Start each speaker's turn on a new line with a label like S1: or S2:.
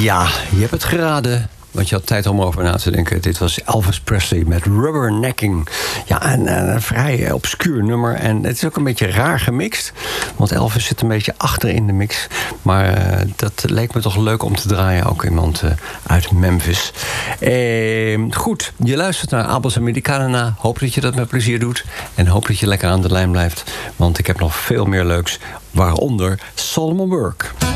S1: Ja, je hebt het geraden. Want je had tijd om over na te denken. Dit was Elvis Presley met Rubbernecking. Ja, een vrij obscuur nummer. En het is ook een beetje raar gemixt. Want Elvis zit een beetje achter in de mix. Maar dat leek me toch leuk om te draaien. Ook iemand uit Memphis. Goed, je luistert naar Abels Americana. Hoop dat je dat met plezier doet. En hoop dat je lekker aan de lijn blijft. Want ik heb nog veel meer leuks. Waaronder Solomon Burke.